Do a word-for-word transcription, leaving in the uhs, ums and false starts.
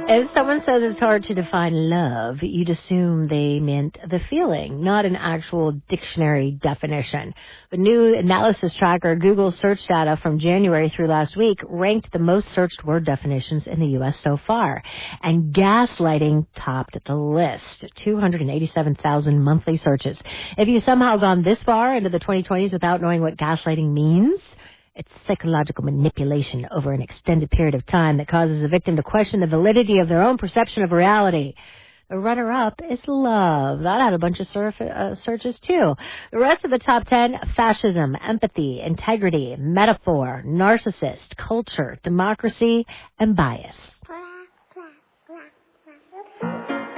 If someone says it's hard to define love, you'd assume they meant the feeling, not an actual dictionary definition. The new analysis tracker, Google search data from January through last week, ranked the most searched word definitions in the U S so far. And gaslighting topped the list, two hundred eighty-seven thousand monthly searches. If you've somehow gone this far into the twenty twenties without knowing what gaslighting means, it's psychological manipulation over an extended period of time that causes the victim to question the validity of their own perception of reality. The runner-up is love. That had a bunch of surf, uh, searches, too. The rest of the top ten, fascism, empathy, integrity, metaphor, narcissist, culture, democracy, and bias.